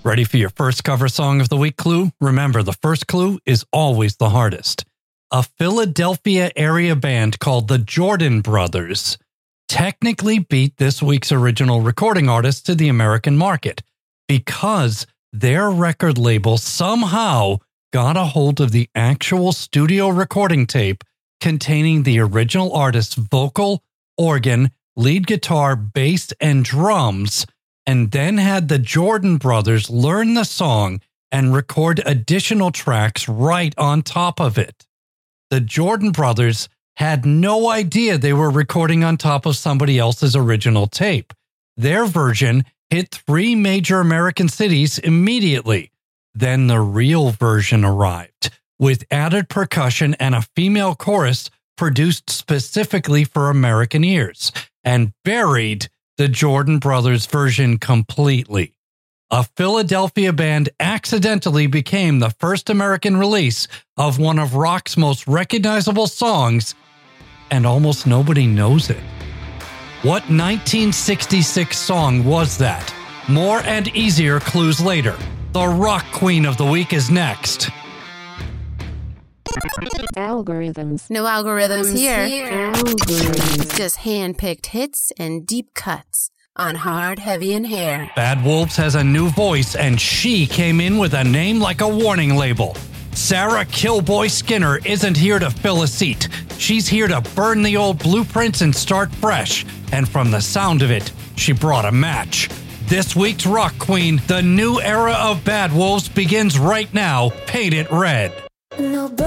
Ready for your first cover song of the week clue? Remember, the first clue is always the hardest. A Philadelphia area band called the Jordan Brothers technically beat this week's original recording artist to the American market because their record label somehow got a hold of the actual studio recording tape containing the original artist's vocal, organ, lead guitar, bass, and drums, and then had the Jordan Brothers learn the song and record additional tracks right on top of it. The Jordan Brothers had no idea they were recording on top of somebody else's original tape. Their version hit 3 major American cities immediately. Then the real version arrived, with added percussion and a female chorus produced specifically for American ears, and buried the Jordan Brothers version completely. A Philadelphia band accidentally became the first American release of one of rock's most recognizable songs, and almost nobody knows it. What 1966 song was that? More and easier clues later. The rock queen of the week is next. Algorithms. No algorithms here. Algorithms. Just hand-picked hits and deep cuts on Hard, Heavy, and Hair. Bad Wolves has a new voice, and she came in with a name like a warning label. Sarah Killboy Skinner isn't here to fill a seat. She's here to burn the old blueprints and start fresh. And from the sound of it, she brought a match. This week's rock queen, the new era of Bad Wolves begins right now. Paint it red. No